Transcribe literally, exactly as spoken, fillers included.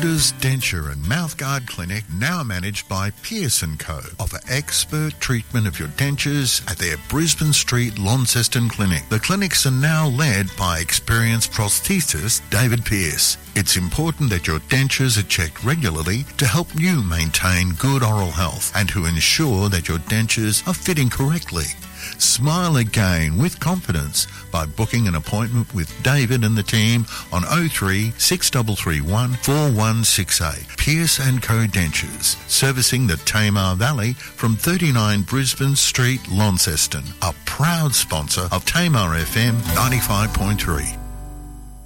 Doctors Denture and Mouthguard Clinic, now managed by Pierce and Co, offer expert treatment of your dentures at their Brisbane Street, Launceston clinic. The clinics are now led by experienced prosthetist David Pierce. It's important that your dentures are checked regularly to help you maintain good oral health and to ensure that your dentures are fitting correctly. Smile again with confidence by booking an appointment with David and the team on oh three six three three one four one six eight. Pierce and Co Dentures, servicing the Tamar Valley from thirty-nine Brisbane Street, Launceston. A proud sponsor of Tamar F M ninety-five point three.